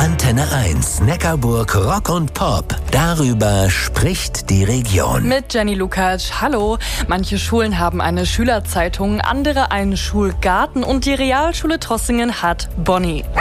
Antenne 1, Neckarburg Rock und Pop. Darüber spricht die Region. Mit Jenny Lukacs. Hallo. Manche Schulen haben eine Schülerzeitung, andere einen Schulgarten und die Realschule Trossingen hat Bonnie.